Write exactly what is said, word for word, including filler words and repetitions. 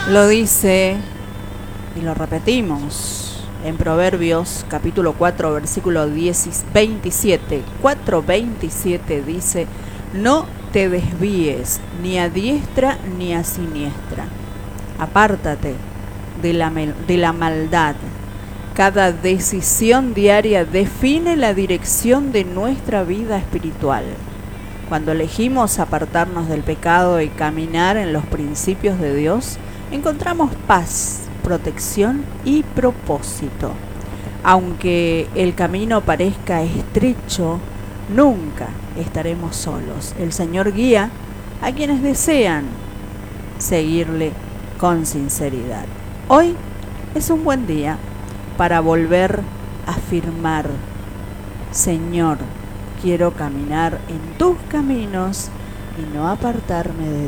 Lo dice y lo repetimos en Proverbios capítulo cuatro versículo veintisiete. cuatro veintisiete dice: no te desvíes ni a diestra ni a siniestra. Apártate de la, de la maldad. Cada decisión diaria define la dirección de nuestra vida espiritual. Cuando elegimos apartarnos del pecado y caminar en los principios de Dios, encontramos paz, protección y propósito. Aunque el camino parezca estrecho, nunca estaremos solos. El Señor guía a quienes desean seguirle con sinceridad. Hoy es un buen día para volver a afirmar: Señor, quiero caminar en tus caminos y no apartarme de